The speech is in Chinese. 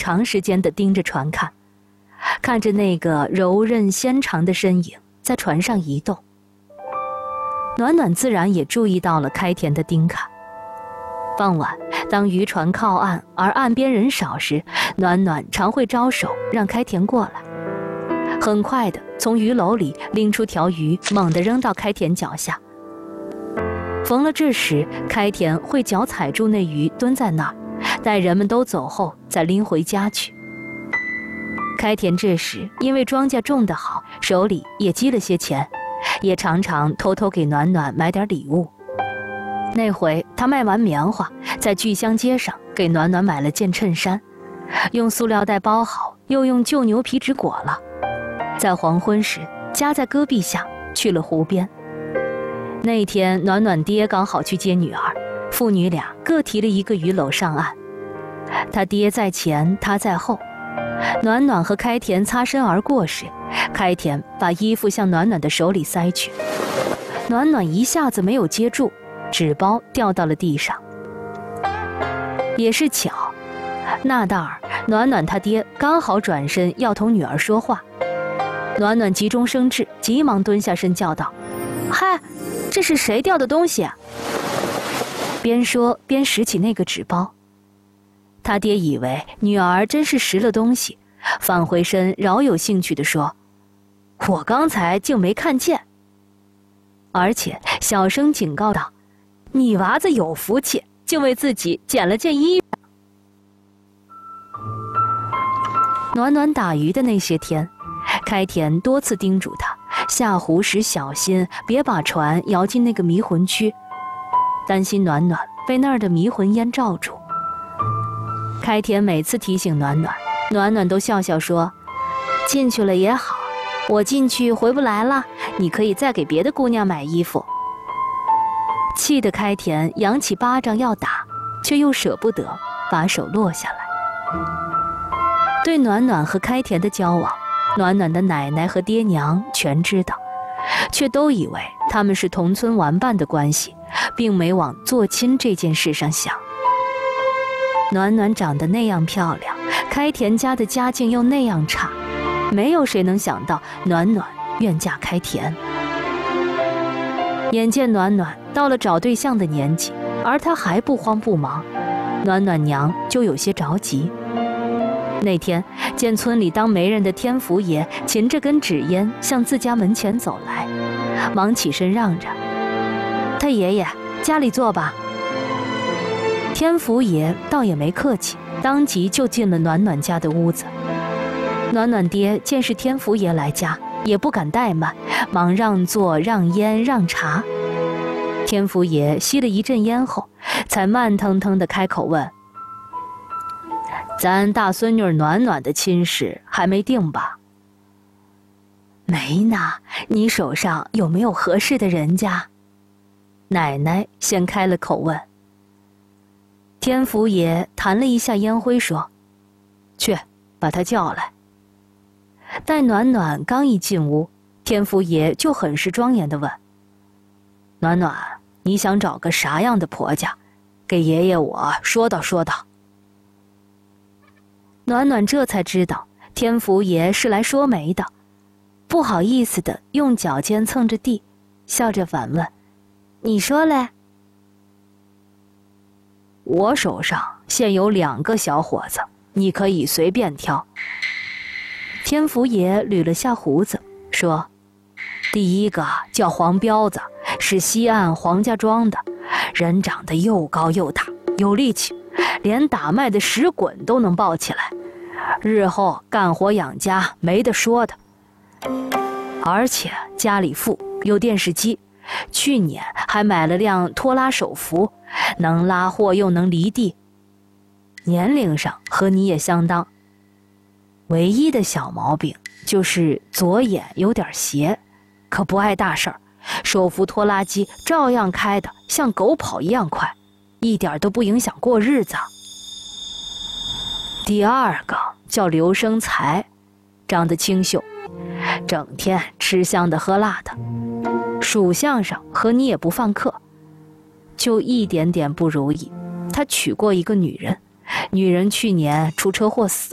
长时间地盯着船看，看着那个柔韧纤长的身影在船上移动。暖暖自然也注意到了开田的盯看。傍晚，当渔船靠岸而岸边人少时，暖暖常会招手让开田过来，很快地从鱼篓里拎出条鱼，猛地扔到开田脚下。逢了这时，开田会脚踩住那鱼蹲在那儿，待人们都走后再拎回家去。开田这时因为庄稼种得好，手里也积了些钱，也常常偷偷给暖暖买点礼物。那回他卖完棉花，在聚香街上给暖暖买了件衬衫，用塑料袋包好，又用旧牛皮纸裹了。在黄昏时，夹在戈壁下去了湖边。那天暖暖爹刚好去接女儿，父女俩各提了一个鱼篓上岸，他爹在前，他在后。暖暖和开田擦身而过时，开田把衣服向暖暖的手里塞去，暖暖一下子没有接住，纸包掉到了地上。也是巧，那当儿暖暖他爹刚好转身要同女儿说话，暖暖急中生智，急忙蹲下身叫道：“嗨，这是谁掉的东西啊？”边说边拾起那个纸包。他爹以为女儿真是拾了东西，返回身饶有兴趣地说：“我刚才竟没看见。”而且小声警告道：“你娃子有福气，竟为自己捡了件衣裳。”暖暖打鱼的那些天，开田多次叮嘱他下湖时小心，别把船摇进那个迷魂区，担心暖暖被那儿的迷魂烟罩住。开田每次提醒暖暖，暖暖都笑笑说：“进去了也好，我进去回不来了，你可以再给别的姑娘买衣服。”气得开田扬起巴掌要打，却又舍不得把手落下来。对暖暖和开田的交往，暖暖的奶奶和爹娘全知道，却都以为他们是同村玩伴的关系，并没往做亲这件事上想。暖暖长得那样漂亮，开田家的家境又那样差，没有谁能想到暖暖愿嫁开田。眼见暖暖到了找对象的年纪，而她还不慌不忙，暖暖娘就有些着急。那天见村里当媒人的天福爷噙着根纸烟向自家门前走来，忙起身让着：“太爷爷，家里坐吧。”天福爷倒也没客气，当即就进了暖暖家的屋子。暖暖爹见是天福爷来家，也不敢怠慢，忙让座让烟让茶。天福爷吸了一阵烟后，才慢腾腾地开口问：“咱大孙女暖暖的亲事还没定吧？”“没呢，你手上有没有合适的人家？”奶奶先开了口问。天福爷弹了一下烟灰说：“去，把他叫来。”待暖暖刚一进屋，天福爷就很是庄严地问：“暖暖，你想找个啥样的婆家？给爷爷我说道说道。”暖暖这才知道天福爷是来说媒的，不好意思的用脚尖蹭着地，笑着反问：“你说嘞？”“我手上现有2个小伙子，你可以随便挑。”天福爷捋了下胡子说：“第一个叫黄彪子，是西岸黄家庄的，人长得又高又大，有力气，连打麦的石滚都能抱起来，日后干活养家没得说的。而且家里富，有电视机，去年还买了辆拖拉手扶，能拉货又能犁地，年龄上和你也相当。唯一的小毛病就是左眼有点斜，可不碍大事儿，手扶拖拉机照样开得像狗跑一样快，一点都不影响过日子。第二个叫刘生才，长得清秀，整天吃香的喝辣的，属相上和你也不犯克，就一点点不如意，他娶过一个女人，女人去年出车祸死